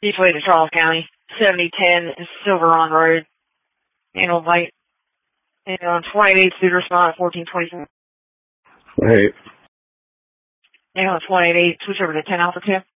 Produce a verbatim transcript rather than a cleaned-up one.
Beachway to Charles County, seventy ten Silveron Road, Annual Light, and on twenty-eight Suitor Spot, fourteen twenty-four. Hey. And on twenty-eight, switch over to ten Alpha two.